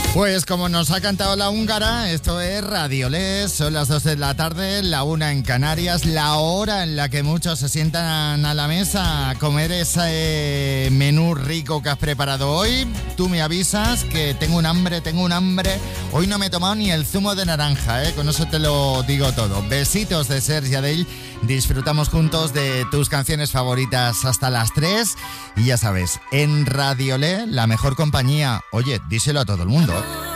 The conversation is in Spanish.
Pues como nos ha cantado la húngara, esto es Radiolés, son las 2 de la tarde, la 1 en Canarias, la hora en la que muchos se sientan a la mesa a comer ese menú rico que has preparado hoy. Tú me avisas que tengo un hambre. Hoy no me he tomado ni el zumo de naranja, con eso te lo digo todo. Besitos de Sergi Adell, disfrutamos juntos de tus canciones favoritas hasta las 3. Y ya sabes, en Radiolé, la mejor compañía. Oye, díselo a todo el mundo.